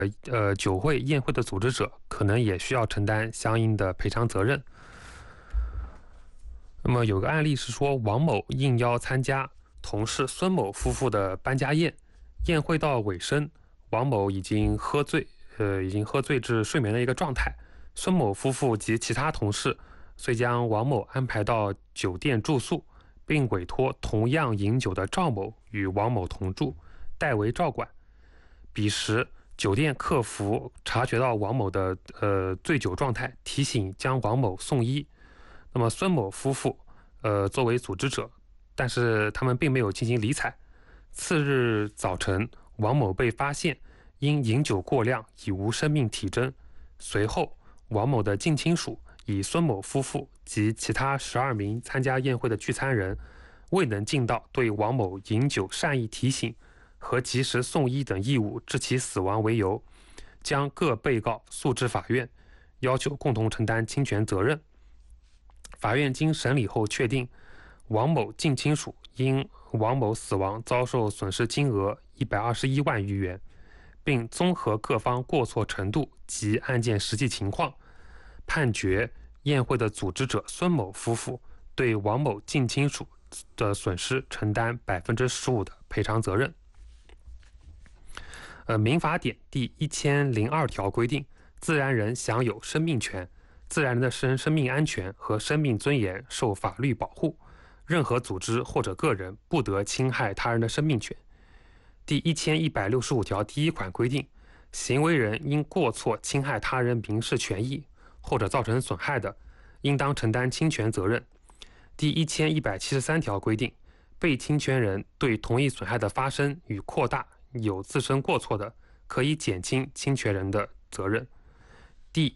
酒会宴会的组织者可能也需要承担相应的赔偿责任。那么有个案例是说，王某应邀参加同事孙某夫妇的搬家宴，宴会到尾声，王某已经喝醉至睡眠的一个状态。孙某夫妇及其他同事遂将王某安排到酒店住宿，并委托同样饮酒的赵某与王某同住，代为照管。彼时，酒店客服察觉到王某的醉酒状态，提醒将王某送医。那么孙某夫妇作为组织者，但是他们并没有进行理睬。次日早晨，王某被发现因饮酒过量，已无生命体征。随后，王某的近亲属以孙某夫妇及其他12名参加宴会的聚餐人未能尽到对王某饮酒善意提醒和及时送医等义务致其死亡为由，将各被告诉至法院，要求共同承担侵权责任。法院经审理后确定，王某近亲属因王某死亡遭受损失金额121万余元，并综合各方过错程度及案件实际情况，判决宴会的组织者孙某夫妇对王某近亲属的损失承担15%的赔偿责任。民法典第1002条规定，自然人享有生命权，自然人的生命安全和生命尊严受法律保护，任何组织或者个人不得侵害他人的生命权。第1165条第1款规定，行为人因过错侵害他人民事权益或者造成损害的，应当承担侵权责任。第1173条规定，被侵权人对同一损害的发生与扩大有自身过错的，可以减轻侵权人的责任。第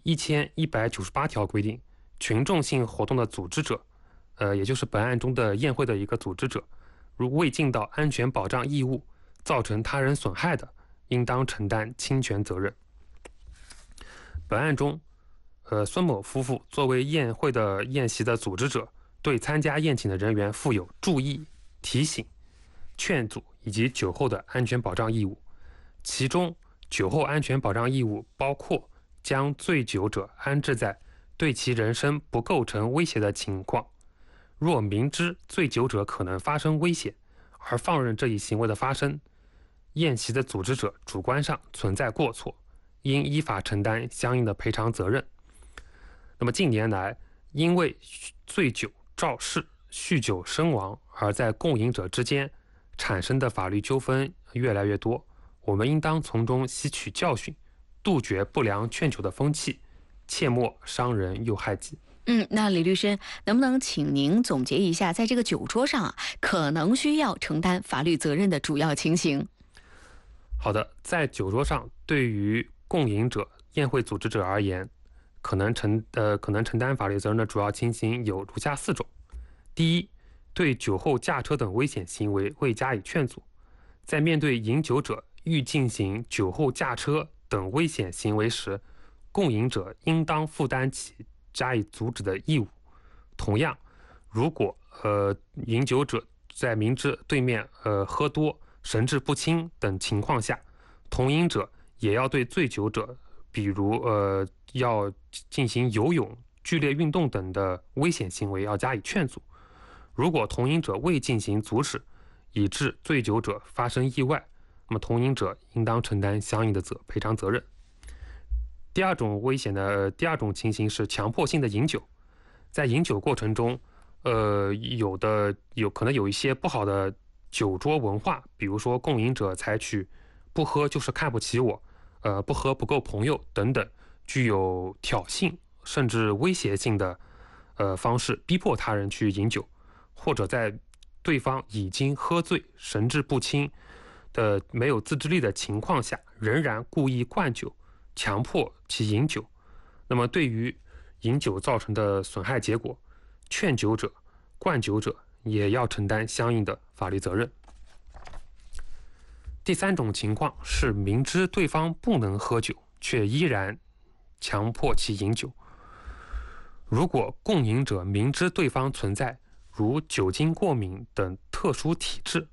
1198条规定，群众性活动的组织者，也就是本案中的宴会的一个组织者，如未尽到安全保障义务，造成他人损害的，应当承担侵权责任。本案中，孙某夫妇作为宴会的宴席的组织者，对参加宴请的人员负有注意、提醒、劝阻以及酒后的安全保障义务。其中，酒后安全保障义务包括将醉酒者安置在对其人身不构成威胁的情况，若明知醉酒者可能发生危险，而放任这一行为的发生，宴席的组织者主观上存在过错，应依法承担相应的赔偿责任。那么近年来，因为醉酒肇事、酗酒身亡而在共饮者之间产生的法律纠纷越来越多，我们应当从中吸取教训，杜绝不良劝酒的风气，切莫伤人又害己。 那李律师，能不能请您总结一下，在这个酒桌上可能需要承担法律责任的主要情形？ 好的，在酒桌上，对于共饮者、宴会组织者而言，可能承担法律责任的主要情形有如下4种。第一，对酒后驾车等危险行为未加以劝阻，在面对饮酒者欲进行酒后驾车等危险行为时，共饮者应当负担起加以阻止的义务。同样，如果饮酒者在明知对面喝多、神志不清等情况下，同饮者也要对醉酒者，比如要进行游泳、剧烈运动等的危险行为要加以劝阻。如果同饮者未进行阻止，以致醉酒者发生意外，那么同饮者应当承担相应的赔偿责任。第二种情形是强迫性的饮酒，在饮酒过程中，可能有一些不好的酒桌文化，比如说共饮者采取不喝就是看不起我，不喝不够朋友等等，具有挑衅甚至威胁性的方式逼迫他人去饮酒，或者在对方已经喝醉、神志不清的没有自制力的情况下，仍然故意灌酒，强迫其饮酒。那么对于饮酒造成的损害结果，劝酒者、灌酒者也要承担相应的法律责任。第3种情况是明知对方不能喝酒，却依然强迫其饮酒。如果共饮者明知对方存在如酒精过敏等特殊体质，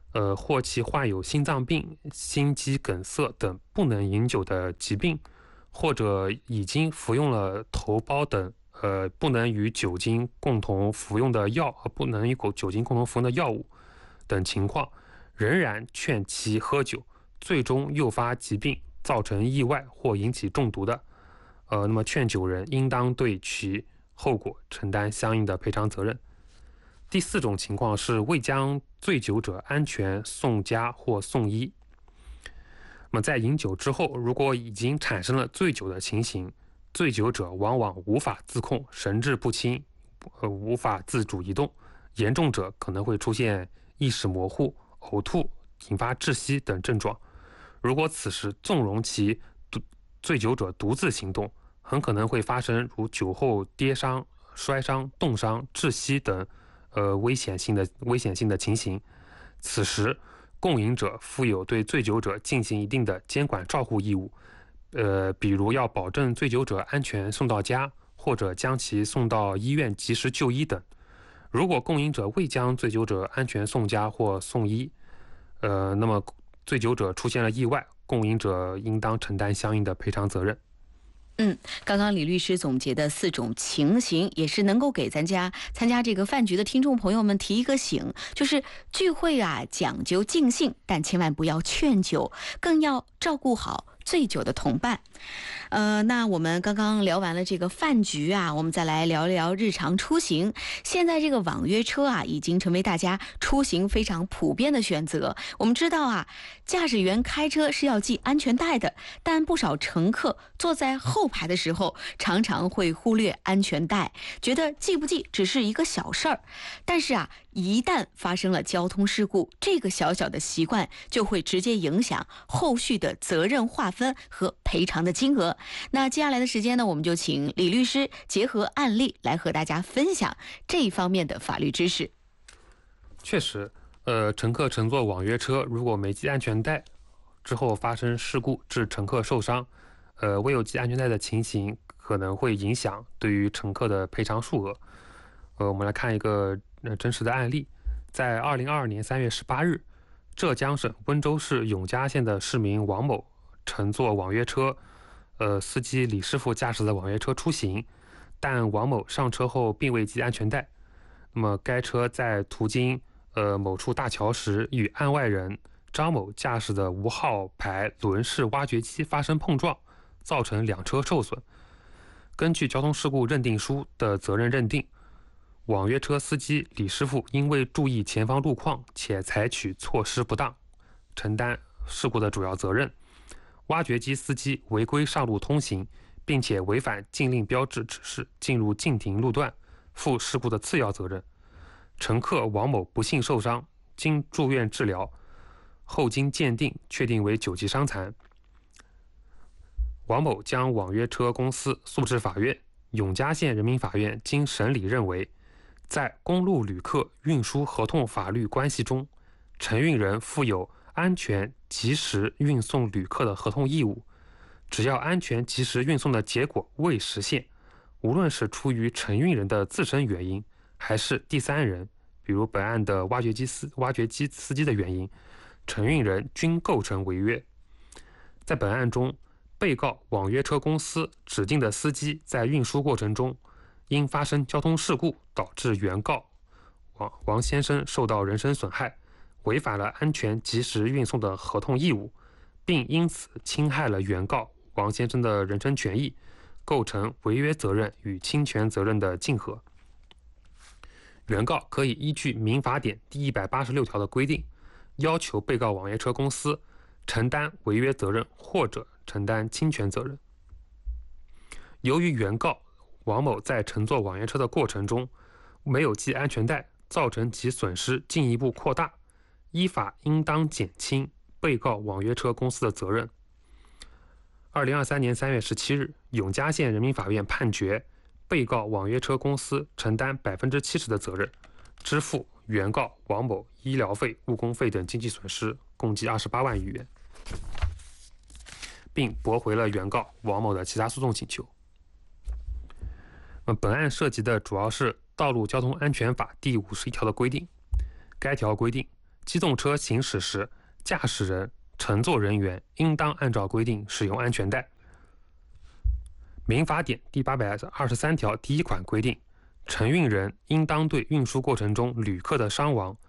或其患有心脏病、心肌梗塞等不能饮酒的疾病，或者已经服用了头孢等不能与酒精共同服用的药和不能与酒精共同服用的药物等情况，仍然劝其喝酒，最终诱发疾病，造成意外或引起中毒的，那么劝酒人应当对其后果承担相应的赔偿责任。第4种情况是未将醉酒者安全送家或送医。那么在饮酒之后，如果已经产生了醉酒的情形，醉酒者往往无法自控，神志不清，无法自主移动，严重者可能会出现意识模糊、呕吐、引发窒息等症状。如果此时纵容其醉酒者独自行动，很可能会发生如酒后跌伤、摔伤、冻伤、窒息等危险性的情形。此时共饮者负有对醉酒者进行一定的监管照护义务，比如要保证醉酒者安全送到家，或者将其送到医院及时就医等。如果共饮者未将醉酒者安全送家或送医，那么醉酒者出现了意外，共饮者应当承担相应的赔偿责任。 刚刚李律师总结的4种情形，也是能够给参加这个饭局的听众朋友们提一个醒，就是聚会啊讲究尽兴，但千万不要劝酒，更要照顾好醉酒的同伴。那我们刚刚聊完了这个饭局啊，我们再来聊聊日常出行。现在这个网约车啊，已经成为大家出行非常普遍的选择。我们知道啊，驾驶员开车是要系安全带的，但不少乘客坐在后排的时候，常常会忽略安全带，觉得系不系只是一个小事儿。但是啊，一旦发生了交通事故，这个小小的习惯就会直接影响后续的责任划分和赔偿的金额。那接下来的时间呢，我们就请李律师结合案例来和大家分享这一方面的法律知识。 确实，乘客乘坐网约车如果没系安全带之后发生事故致乘客受伤，未有系安全带的情形可能会影响对于乘客的赔偿数额。我们来看一个真实的案例，在2022年3月18日，浙江省温州市永嘉县的市民王某乘坐网约车，司机李师傅驾驶的网约车出行，但王某上车后并未系安全带。那么该车在途经某处大桥时，与案外人张某驾驶的无号牌轮式挖掘机发生碰撞，造成2车受损。根据交通事故认定书的责任认定，网约车司机李师傅因为注意前方路况且采取措施不当，承担事故的主要责任。挖掘机司机违规上路通行，并且违反禁令标志指示进入禁停路段，负事故的次要责任。乘客王某不幸受伤，经住院治疗后经鉴定确定为9级伤残。王某将网约车公司诉至法院，永嘉县人民法院经审理认为，在公路旅客运输合同法律关系中，承运人负有安全及时运送旅客的合同义务。只要安全及时运送的结果未实现，无论是出于承运人的自身原因，还是第三人，比如本案的挖掘机司机的原因，承运人均构成违约。在本案中，被告网约车公司指定的司机在运输过程中因发生交通事故导致原告王先生受到人身损害，违反了安全及时运送的合同义务，并因此侵害了原告王先生的人身权益，构成违约责任与侵权责任的竞合。原告可以依据民法典第186条的规定，要求被告网约车公司承担违约责任或者承担侵权责任。由于原告王某在乘坐网约车的过程中没有系安全带，造成其损失进一步扩大，依法应当减轻被告网约车公司的责任。2023年3月17日，永嘉县人民法院判决被告网约车公司承担70%的责任，支付原告王某医疗费、误工费等经济损失共计28万余元，并驳回了原告王某的其他诉讼请求。本案涉及的主要是《道路交通安全法》第51条的规定。该条规定， 机动车行驶时，驾驶人、乘坐人员应当按照规定使用安全带。民法典第823条第1款规定，承运人应当对运输过程中旅客的伤亡